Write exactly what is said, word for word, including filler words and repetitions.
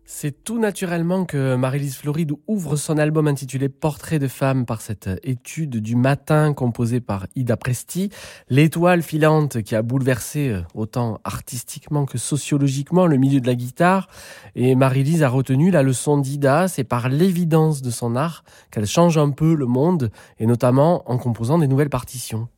C'est tout naturellement que Marie-Lise Floride ouvre son album intitulé Portrait de femme par cette étude du matin composée par Ida Presti, l'étoile filante qui a bouleversé autant artistiquement que sociologiquement le milieu de la guitare. Et Marie-Lise a retenu la leçon d'Ida, c'est par l'évidence de son art qu'elle change un peu le monde et notamment en composant des nouvelles partitions.